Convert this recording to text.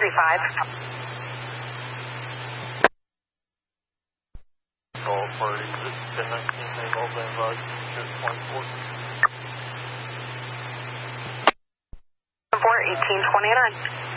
All parties at 1019 Naval Vanguard, 24. 1829.